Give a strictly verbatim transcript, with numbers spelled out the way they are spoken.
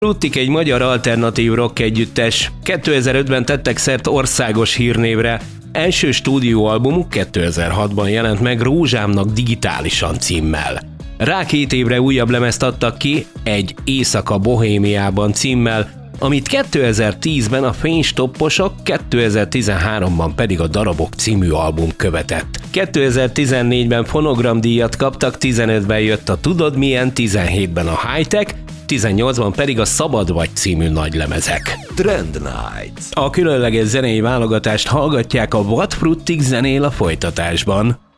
Fruttik egy magyar alternatív rock együttes. kétezer-ötben tettek szert országos hírnévre. Első stúdióalbumuk kétezer-hatban jelent meg Rózsámnak digitálisan címmel. Rá két évre újabb lemezt adtak ki, egy Éjszaka Bohémiában címmel, amit kétezer-tízben a Fénystopposok, kétezer-tizenháromban pedig a Darabok című album követett. kétezer-tizennégyben fonogramdíjat kaptak, tizenötben jött a Tudod milyen, tizenhétben a High-Tech, tizennyolcban pedig a Szabad vagy című nagylemezek. Trend Night. A különleges zenei válogatást hallgatják, a Vad Fruttik zenél a folytatásban.